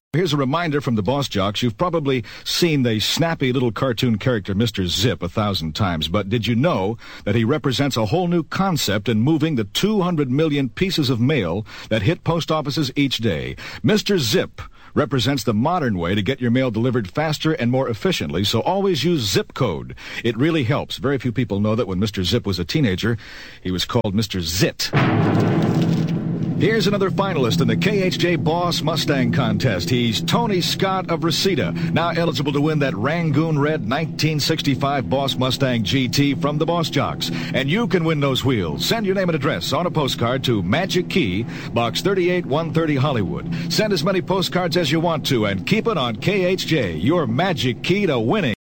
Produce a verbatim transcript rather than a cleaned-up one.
Here's a reminder from the Boss Jocks. You've probably seen the snappy little cartoon character Mister Zip a thousand times, but did you know that he represents a whole new concept in moving the two hundred million pieces of mail that hit post offices each day? Mister Zip represents the modern way to get your mail delivered faster and more efficiently, so always use zip code. It really helps. Very few people know that when Mister Zip was a teenager, he was called Mister Zit. Here's another finalist in the K H J Boss Mustang Contest. He's Tony Scott of Reseda, now eligible to win that Rangoon Red nineteen sixty-five Boss Mustang G T from the Boss Jocks. And you can win those wheels. Send your name and address on a postcard to Magic Key, Box thirty-eight one thirty, Hollywood. Send as many postcards as you want to, and keep it on K H J, your magic key to winning.